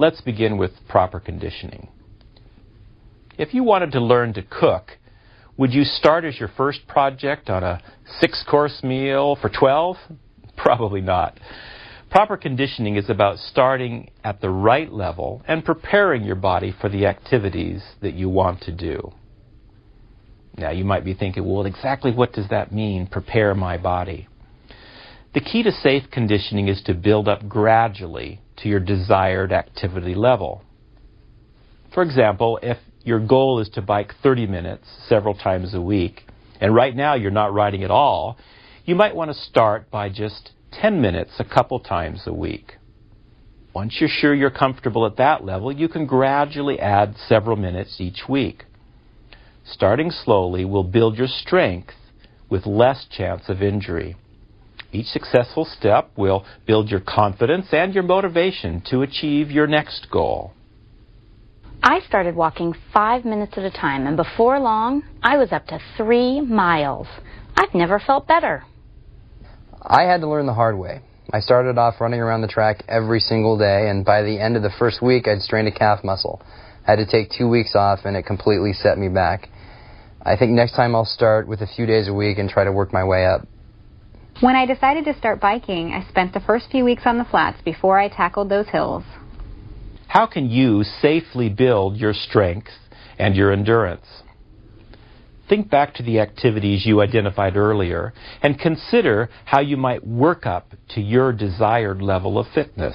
let's begin with proper conditioning. If you wanted to learn to cook, would you start as your first project on a 6-course meal for 12? Probably not. Proper conditioning is about starting at the right level and preparing your body for the activities that you want to do. Now, you might be thinking, well, exactly what does that mean, prepare my body? The key to safe conditioning is to build up gradually to your desired activity level. For example, if your goal is to bike 30 minutes several times a week, and right now you're not riding at all, you might want to start by just 10 minutes a couple times a week. Once you're sure you're comfortable at that level, you can gradually add several minutes each week. Starting slowly will build your strength with less chance of injury. Each successful step will build your confidence and your motivation to achieve your next goal. I started walking 5 minutes at a time, and before long, I was up to 3 miles. I've never felt better. I had to learn the hard way. I started off running around the track every single day, and by the end of the first week, I'd strained a calf muscle. I had to take 2 weeks off, and it completely set me back. I think next time I'll start with a few days a week and try to work my way up. When I decided to start biking, I spent the first few weeks on the flats before I tackled those hills. How can you safely build your strength and your endurance? Think back to the activities you identified earlier and consider how you might work up to your desired level of fitness.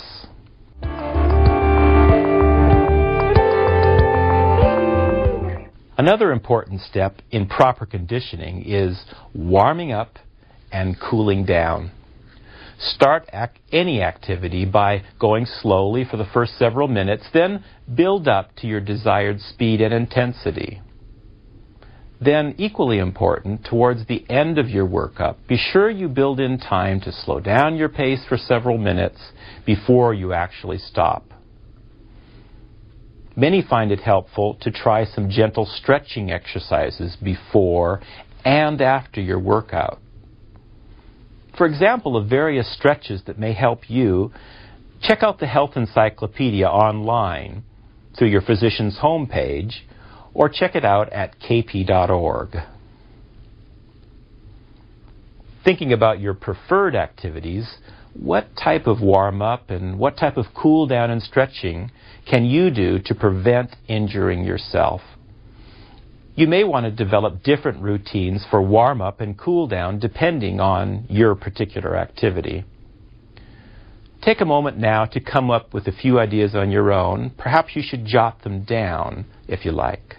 Another important step in proper conditioning is warming up and cooling down. Start any activity by going slowly for the first several minutes, then build up to your desired speed and intensity. Then, equally important, towards the end of your workup, be sure you build in time to slow down your pace for several minutes before you actually stop. Many find it helpful to try some gentle stretching exercises before and after your workout. For example, of various stretches that may help you, check out the Health Encyclopedia online through your physician's homepage, or check it out at kp.org. Thinking about your preferred activities, what type of warm-up and what type of cool-down and stretching can you do to prevent injuring yourself? You may want to develop different routines for warm-up and cool-down depending on your particular activity. Take a moment now to come up with a few ideas on your own. Perhaps you should jot them down if you like.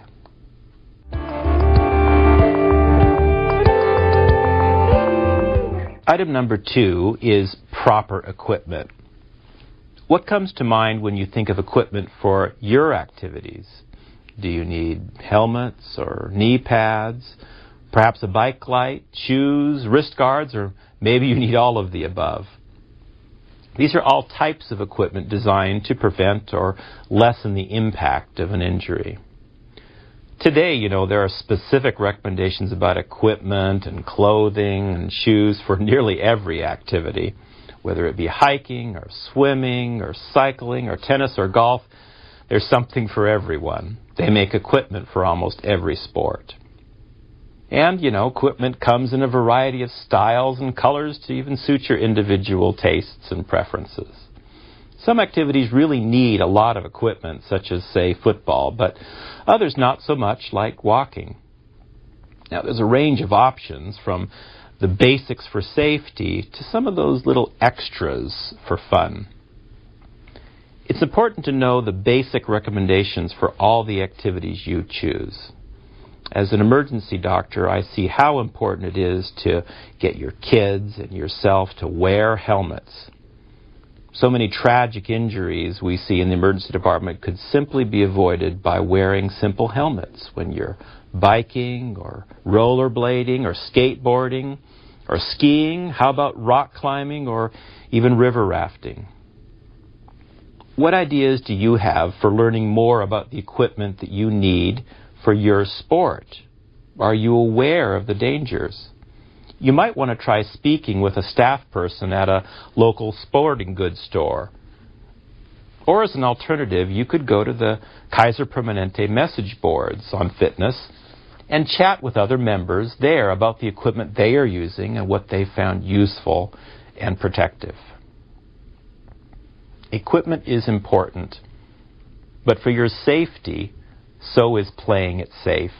Item number 2 is proper equipment. What comes to mind when you think of equipment for your activities? Do you need helmets or knee pads, perhaps a bike light, shoes, wrist guards, or maybe you need all of the above? These are all types of equipment designed to prevent or lessen the impact of an injury. Today, there are specific recommendations about equipment and clothing and shoes for nearly every activity, whether it be hiking or swimming or cycling or tennis or golf. There's something for everyone. They make equipment for almost every sport. And, equipment comes in a variety of styles and colors to even suit your individual tastes and preferences. Some activities really need a lot of equipment, such as, say, football, but others not so much, like walking. Now, there's a range of options, from the basics for safety to some of those little extras for fun. It's important to know the basic recommendations for all the activities you choose. As an emergency doctor, I see how important it is to get your kids and yourself to wear helmets. So many tragic injuries we see in the emergency department could simply be avoided by wearing simple helmets when you're biking or rollerblading or skateboarding or skiing. How about rock climbing or even river rafting? What ideas do you have for learning more about the equipment that you need for your sport? Are you aware of the dangers? You might want to try speaking with a staff person at a local sporting goods store. Or as an alternative, you could go to the Kaiser Permanente message boards on fitness and chat with other members there about the equipment they are using and what they found useful and protective. Equipment is important, but for your safety, so is playing it safe.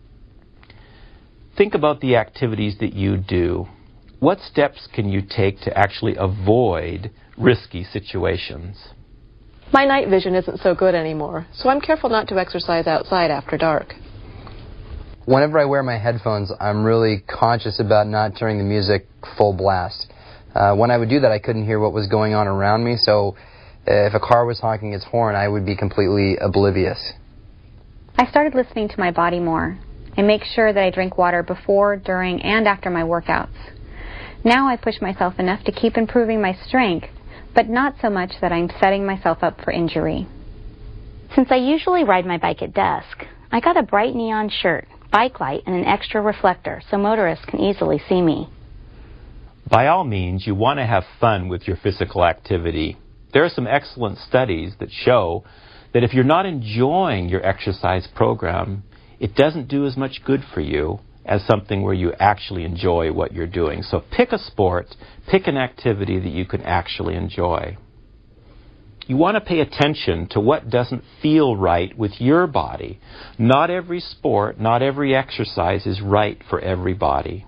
Think about the activities that you do. What steps can you take to actually avoid risky situations? My night vision isn't so good anymore, so I'm careful not to exercise outside after dark. Whenever I wear my headphones, I'm really conscious about not turning the music full blast. When I would do that, I couldn't hear what was going on around me, so if a car was honking its horn, I would be completely oblivious. I started listening to my body more. I make sure that I drink water before, during, and after my workouts. Now I push myself enough to keep improving my strength, but not so much that I'm setting myself up for injury. Since I usually ride my bike at dusk, I got a bright neon shirt, bike light, and an extra reflector so motorists can easily see me. By all means, you want to have fun with your physical activity. There are some excellent studies that show that if you're not enjoying your exercise program, it doesn't do as much good for you as something where you actually enjoy what you're doing. So pick a sport, pick an activity that you can actually enjoy. You want to pay attention to what doesn't feel right with your body. Not every sport, not every exercise is right for everybody.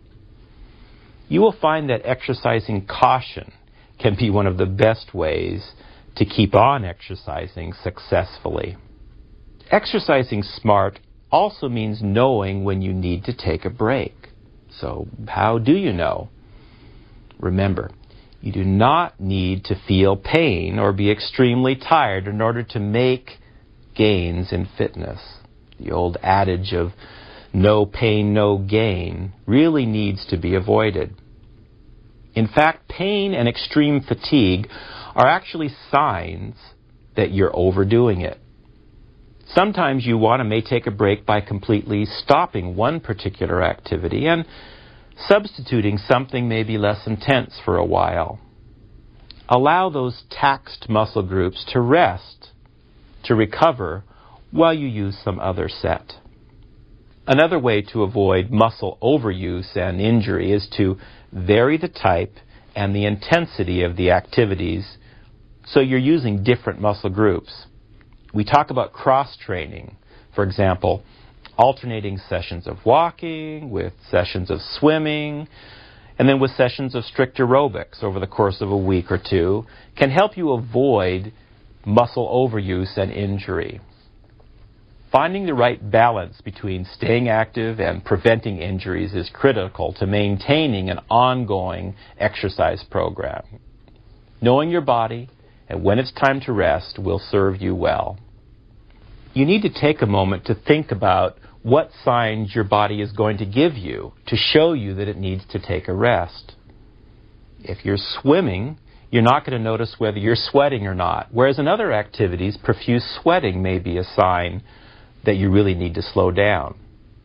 You will find that exercising caution can be one of the best ways to keep on exercising successfully. Exercising smart also means knowing when you need to take a break. So how do you know? Remember, you do not need to feel pain or be extremely tired in order to make gains in fitness. The old adage of no pain, no gain really needs to be avoided. In fact, pain and extreme fatigue are actually signs that you're overdoing it. Sometimes you may take a break by completely stopping one particular activity and substituting something maybe less intense for a while. Allow those taxed muscle groups to rest, to recover, while you use some other set. Another way to avoid muscle overuse and injury is to vary the type and the intensity of the activities so you're using different muscle groups. We talk about cross-training, for example, alternating sessions of walking with sessions of swimming, and then with sessions of strict aerobics over the course of a week or two, can help you avoid muscle overuse and injury. Finding the right balance between staying active and preventing injuries is critical to maintaining an ongoing exercise program. Knowing your body and when it's time to rest will serve you well. You need to take a moment to think about what signs your body is going to give you to show you that it needs to take a rest. If you're swimming, you're not going to notice whether you're sweating or not, whereas in other activities, profuse sweating may be a sign that you really need to slow down.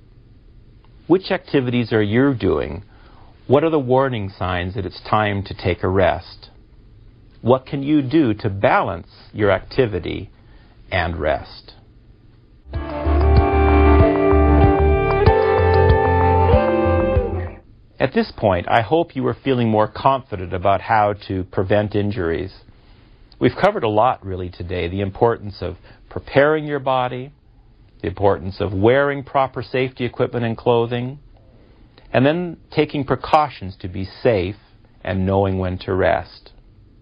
Which activities are you doing? What are the warning signs that it's time to take a rest? What can you do to balance your activity and rest? At this point, I hope you are feeling more confident about how to prevent injuries. We've covered a lot really today, the importance of preparing your body, the importance of wearing proper safety equipment and clothing, and then taking precautions to be safe and knowing when to rest.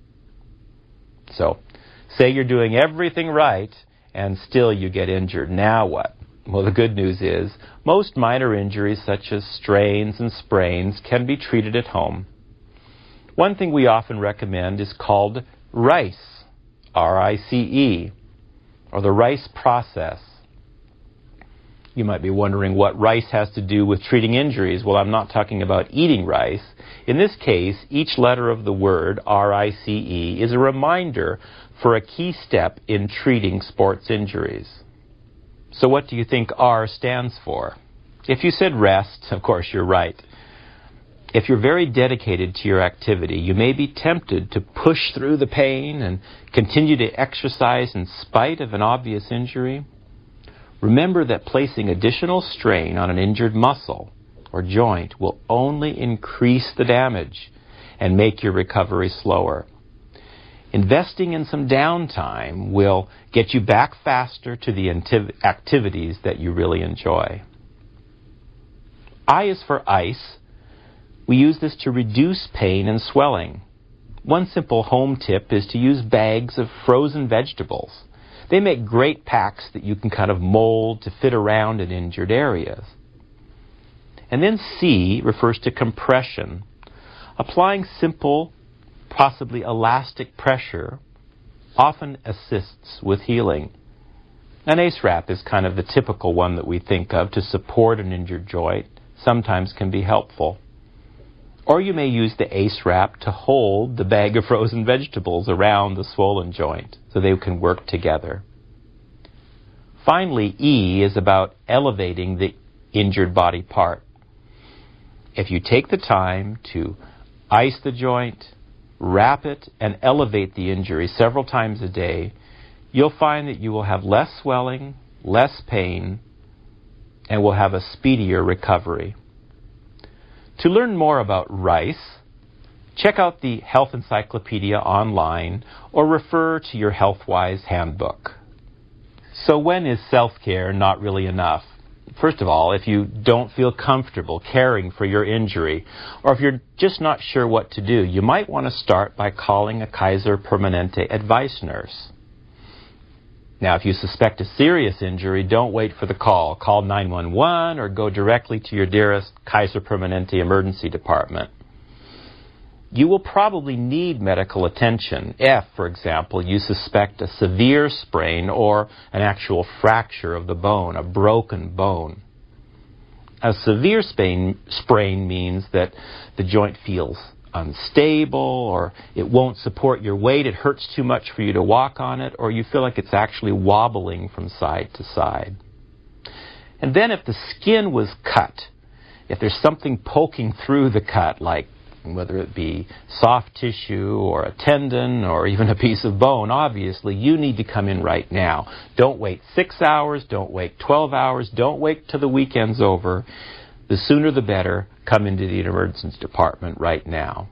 So, say you're doing everything right and still you get injured. Now what? Well, the good news is most minor injuries such as strains and sprains can be treated at home. One thing we often recommend is called RICE, R-I-C-E, or the RICE process. You might be wondering what rice has to do with treating injuries. Well, I'm not talking about eating rice. In this case, each letter of the word, R-I-C-E, is a reminder for a key step in treating sports injuries. So what do you think R stands for? If you said rest, of course you're right. If you're very dedicated to your activity, you may be tempted to push through the pain and continue to exercise in spite of an obvious injury. Remember that placing additional strain on an injured muscle or joint will only increase the damage and make your recovery slower. Investing in some downtime will get you back faster to the activities that you really enjoy. I is for ice. We use this to reduce pain and swelling. One simple home tip is to use bags of frozen vegetables. They make great packs that you can kind of mold to fit around in injured areas. And then C refers to compression. Applying simple, possibly elastic pressure often assists with healing. An ACE wrap is kind of the typical one that we think of to support an injured joint. Sometimes can be helpful. Or you may use the ACE wrap to hold the bag of frozen vegetables around the swollen joint so they can work together. Finally, E is about elevating the injured body part. If you take the time to ice the joint, wrap it, and elevate the injury several times a day, you'll find that you will have less swelling, less pain, and will have a speedier recovery. To learn more about RICE, check out the Health Encyclopedia online or refer to your HealthWise handbook. So when is self-care not really enough? First of all, if you don't feel comfortable caring for your injury, or if you're just not sure what to do, you might want to start by calling a Kaiser Permanente advice nurse. Now, if you suspect a serious injury, don't wait for the call. Call 911 or go directly to your dearest Kaiser Permanente emergency department. You will probably need medical attention if, for example, you suspect a severe sprain or an actual fracture of the bone, a broken bone. A severe sprain means that the joint feels unstable, or it won't support your weight, it hurts too much for you to walk on it, or you feel like it's actually wobbling from side to side. And then if the skin was cut, if there's something poking through the cut, like whether it be soft tissue or a tendon or even a piece of bone, obviously you need to come in right now. Don't wait 6 hours, don't wait 12 hours, don't wait till the weekend's over. The sooner the better. Come into the emergency department right now.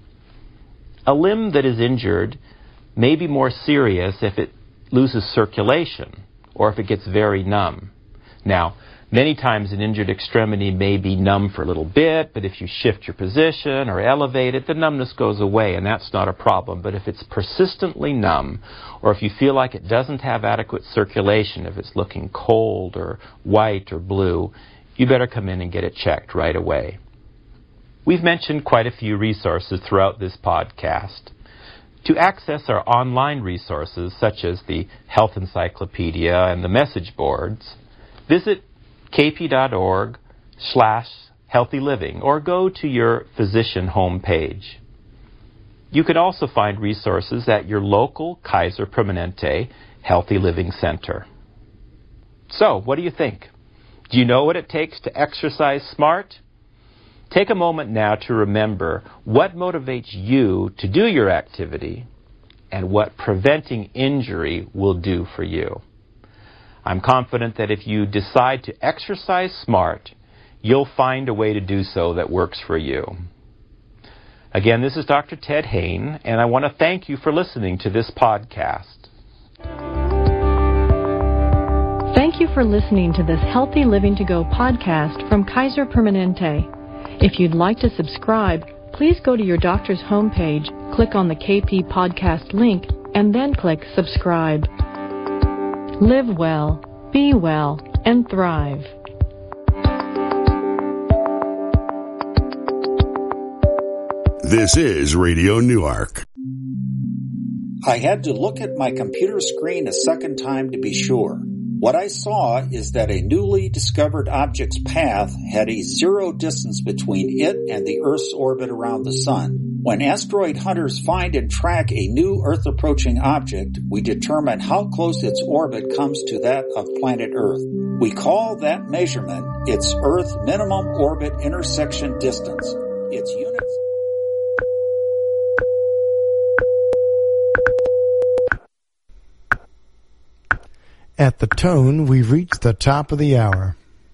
A limb that is injured may be more serious if it loses circulation or if it gets very numb. Now, many times an injured extremity may be numb for a little bit, but if you shift your position or elevate it, the numbness goes away, and that's not a problem. But if it's persistently numb, or if you feel like it doesn't have adequate circulation, if it's looking cold or white or blue, you better come in and get it checked right away. We've mentioned quite a few resources throughout this podcast. To access our online resources, such as the Health Encyclopedia and the message boards, visit kp.org/healthyliving or go to your physician homepage. You can also find resources at your local Kaiser Permanente Healthy Living Center. So, what do you think? Do you know what it takes to exercise smart? Take a moment now to remember what motivates you to do your activity and what preventing injury will do for you. I'm confident that if you decide to exercise smart, you'll find a way to do so that works for you. Again, this is Dr. Ted Hain, and I want to thank you for listening to this podcast. Thank you for listening to this Healthy Living to Go podcast from Kaiser Permanente. If you'd like to subscribe, please go to your doctor's homepage, click on the KP podcast link, and then click subscribe. Live well, be well, and thrive. This is Radio Newark. I had to look at my computer screen a second time to be sure. What I saw is that a newly discovered object's path had a zero distance between it and the Earth's orbit around the Sun. When asteroid hunters find and track a new Earth-approaching object, we determine how close its orbit comes to that of planet Earth. We call that measurement its Earth Minimum Orbit Intersection Distance. its units. At the tone, we've reached the top of the hour.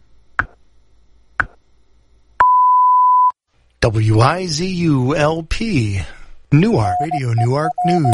WIZU-LP, Newark, Radio Newark News.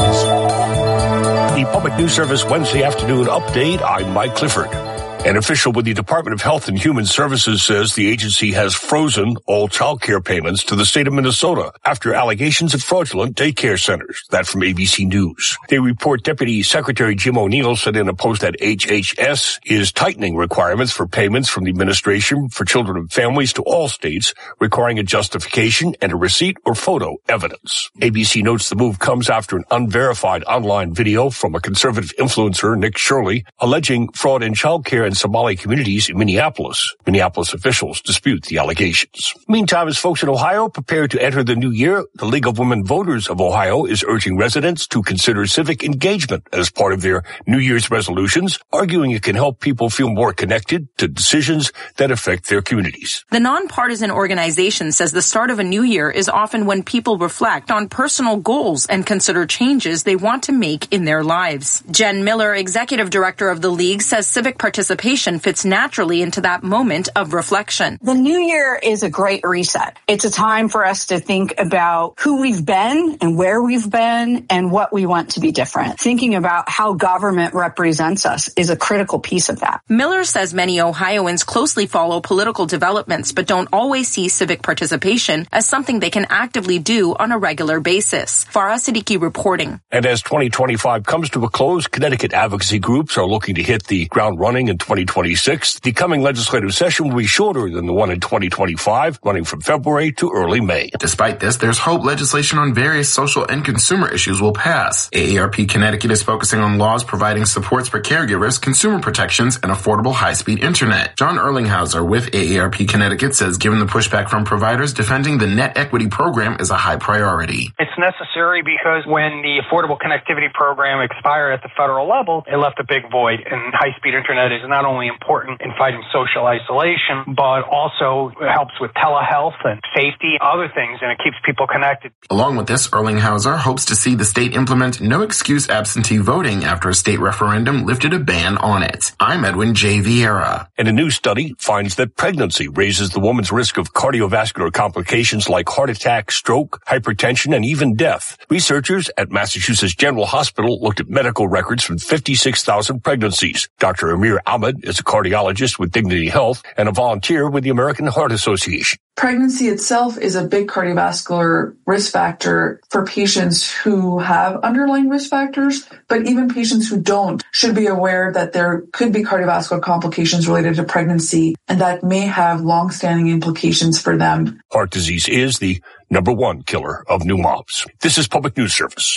The Public News Service Wednesday afternoon update. I'm Mike Clifford. An official with the Department of Health and Human Services says the agency has frozen all child care payments to the state of Minnesota after allegations of fraudulent daycare centers. That from ABC News. They report Deputy Secretary Jim O'Neill said in a post that HHS is tightening requirements for payments from the Administration for Children and Families to all states, requiring a justification and a receipt or photo evidence. ABC notes the move comes after an unverified online video from a conservative influencer, Nick Shirley, alleging fraud in child care in Somali communities in Minneapolis. Minneapolis officials dispute the allegations. Meantime, as folks in Ohio prepare to enter the new year, the League of Women Voters of Ohio is urging residents to consider civic engagement as part of their New Year's resolutions, arguing it can help people feel more connected to decisions that affect their communities. The nonpartisan organization says the start of a new year is often when people reflect on personal goals and consider changes they want to make in their lives. Jen Miller, executive director of the League, says civic participation fits naturally into that moment of reflection. The new year is a great reset. It's a time for us to think about who we've been and where we've been and what we want to be different. Thinking about how government represents us is a critical piece of that. Miller says many Ohioans closely follow political developments but don't always see civic participation as something they can actively do on a regular basis. Farah Siddiqui reporting. And as 2025 comes to a close, Connecticut advocacy groups are looking to hit the ground running in 2026. The coming legislative session will be shorter than the one in 2025, running from February to early May. Despite this, there's hope legislation on various social and consumer issues will pass. AARP Connecticut is focusing on laws providing supports for caregivers, consumer protections, and affordable high-speed internet. John Erlinghauser with AARP Connecticut says given the pushback from providers, defending the net equity program is a high priority. It's necessary because when the Affordable Connectivity Program expired at the federal level, it left a big void, and high-speed internet is not only important in fighting social isolation, but also helps with telehealth and safety, other things, and it keeps people connected. Along with this, Erlinghauser hopes to see the state implement no-excuse absentee voting after a state referendum lifted a ban on it. I'm Edwin J. Vieira. And a new study finds that pregnancy raises the woman's risk of cardiovascular complications like heart attack, stroke, hypertension, and even death. Researchers at Massachusetts General Hospital looked at medical records from 56,000 pregnancies. Dr. Amir Ahmed is a cardiologist with Dignity Health and a volunteer with the American Heart Association. Pregnancy itself is a big cardiovascular risk factor for patients who have underlying risk factors, but even patients who don't should be aware that there could be cardiovascular complications related to pregnancy and that may have long-standing implications for them. Heart disease is the #1 killer of new moms. This is Public News Service.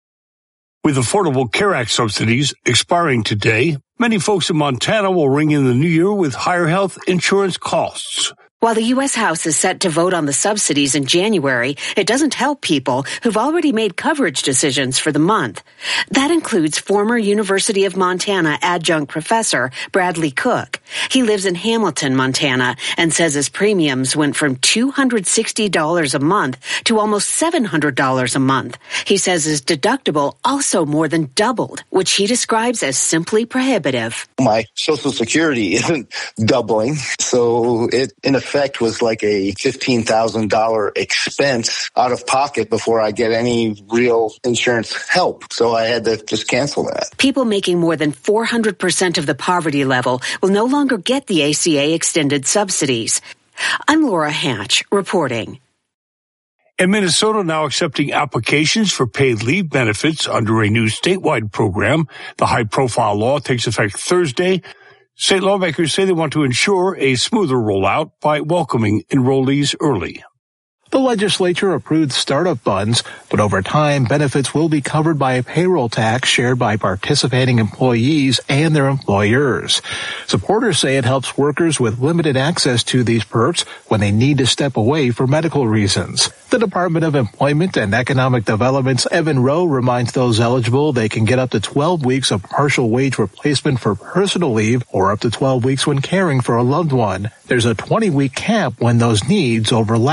With Affordable Care Act subsidies expiring today, many folks in Montana will ring in the new year with higher health insurance costs. While the U.S. House is set to vote on the subsidies in January, it doesn't help people who've already made coverage decisions for the month. That includes former University of Montana adjunct professor Bradley Cook. He lives in Hamilton, Montana, and says his premiums went from $260 a month to almost $700 a month. He says his deductible also more than doubled, which he describes as simply prohibitive. My Social Security isn't doubling, so it, in effect, was like a $15,000 expense out of pocket before I get any real insurance help. So I had to just cancel that. People making more than 400% of the poverty level will no longer get the ACA extended subsidies. I'm Laura Hatch reporting. And Minnesota now accepting applications for paid leave benefits under a new statewide program. The high-profile law takes effect Thursday. State lawmakers say they want to ensure a smoother rollout by welcoming enrollees early. The legislature approved startup funds, but over time, benefits will be covered by a payroll tax shared by participating employees and their employers. Supporters say it helps workers with limited access to these perks when they need to step away for medical reasons. The Department of Employment and Economic Development's Evan Rowe reminds those eligible they can get up to 12 weeks of partial wage replacement for personal leave or up to 12 weeks when caring for a loved one. There's a 20-week cap when those needs overlap.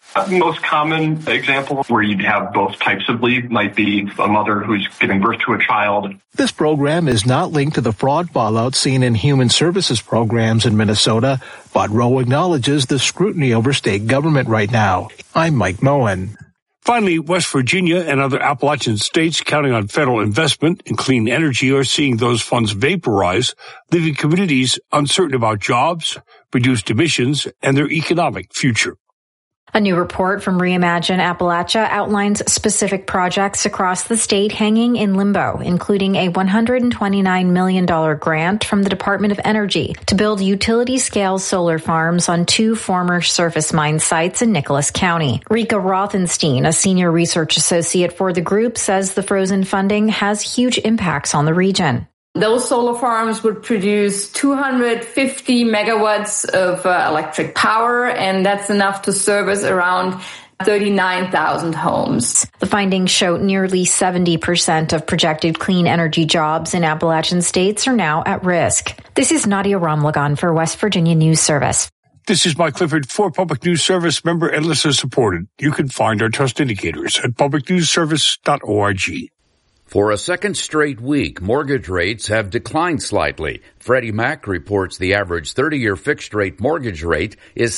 Most common example where you'd have both types of leave might be a mother who's giving birth to a child. This program is not linked to the fraud fallout seen in human services programs in Minnesota, but Roe acknowledges the scrutiny over state government right now. I'm Mike Moen. Finally, West Virginia and other Appalachian states counting on federal investment in clean energy are seeing those funds vaporize, leaving communities uncertain about jobs, reduced emissions, and their economic future. A new report from Reimagine Appalachia outlines specific projects across the state hanging in limbo, including a $129 million grant from the Department of Energy to build utility-scale solar farms on 2 former surface mine sites in Nicholas County. Rika Rothenstein, a senior research associate for the group, says the frozen funding has huge impacts on the region. Those solar farms would produce 250 megawatts of electric power, and that's enough to service around 39,000 homes. The findings show nearly 70% of projected clean energy jobs in Appalachian states are now at risk. This is Nadia Ramlagan for West Virginia News Service. This is Mike Clifford for Public News Service, member and listener supported. You can find our trust indicators at publicnewsservice.org. For a second straight week, mortgage rates have declined slightly. Freddie Mac reports the average 30-year fixed-rate mortgage rate is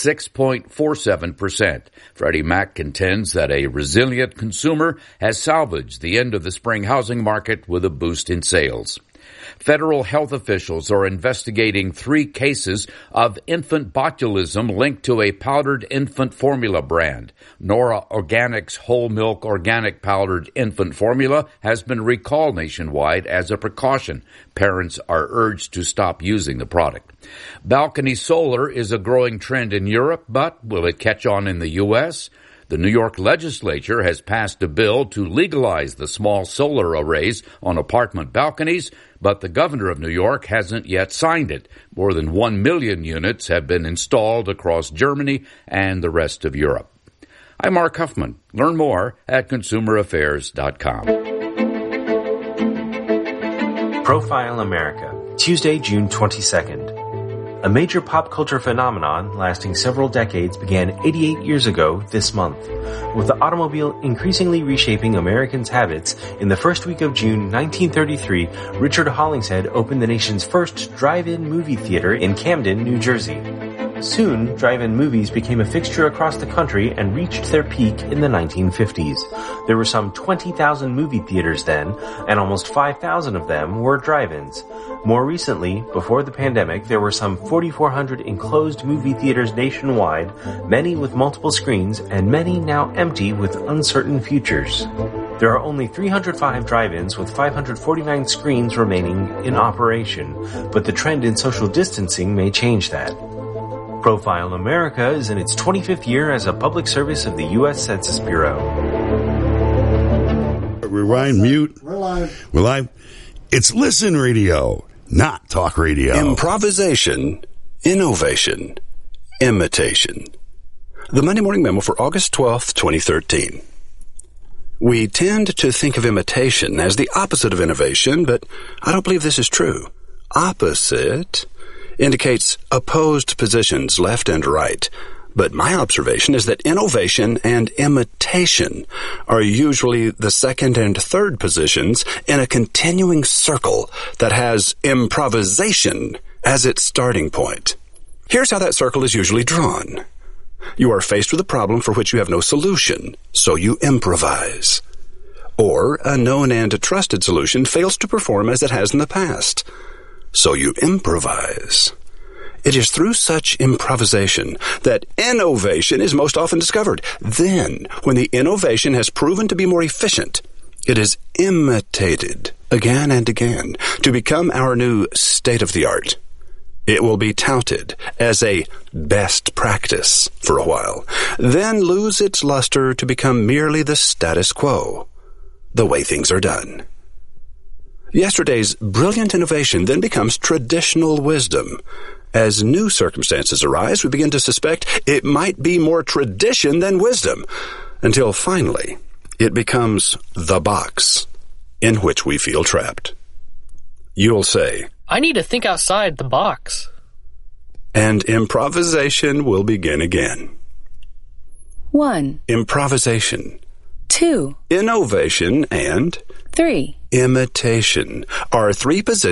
6.47%. Freddie Mac contends that a resilient consumer has salvaged the end of the spring housing market with a boost in sales. Federal health officials are investigating 3 cases of infant botulism linked to a powdered infant formula brand. Nora Organics whole milk organic powdered infant formula has been recalled nationwide as a precaution. Parents are urged to stop using the product. Balcony solar is a growing trend in Europe, but will it catch on in the U.S.? The New York legislature has passed a bill to legalize the small solar arrays on apartment balconies, but the governor of New York hasn't yet signed it. More than 1 million units have been installed across Germany and the rest of Europe. I'm Mark Huffman. Learn more at consumeraffairs.com. Profile America, Tuesday, June 22nd. A major pop culture phenomenon lasting several decades began 88 years ago this month, with the automobile increasingly reshaping Americans' habits. In the first week of June 1933, Richard Hollingshead opened the nation's first drive-in movie theater in Camden, New Jersey. Soon, drive-in movies became a fixture across the country and reached their peak in the 1950s. There were some 20,000 movie theaters then, and almost 5,000 of them were drive-ins. More recently, before the pandemic, there were some 4,400 enclosed movie theaters nationwide, many with multiple screens, and many now empty with uncertain futures. There are only 305 drive-ins with 549 screens remaining in operation, but the trend in social distancing may change that. Profile America is in its 25th year as a public service of the U.S. Census Bureau. Rewind, mute. We're live. It's Listen Radio, not Talk Radio. Improvisation, innovation, imitation. The Monday Morning Memo for August 12th, 2013. We tend to think of imitation as the opposite of innovation, but I don't believe this is true. Opposite indicates opposed positions, left and right. But my observation is that innovation and imitation are usually the second and third positions in a continuing circle that has improvisation as its starting point. Here's how that circle is usually drawn. You are faced with a problem for which you have no solution, so you improvise. Or a known and trusted solution fails to perform as it has in the past, so you improvise. It is through such improvisation that innovation is most often discovered. Then, when the innovation has proven to be more efficient, it is imitated again and again to become our new state-of-the-art. It will be touted as a best practice for a while, then lose its luster to become merely the status quo, the way things are done. Yesterday's brilliant innovation then becomes traditional wisdom. As new circumstances arise, we begin to suspect it might be more tradition than wisdom, until finally it becomes the box in which we feel trapped. You'll say, I need to think outside the box. And improvisation will begin again. 1. Improvisation. 2. Innovation. And 3. imitation are three positions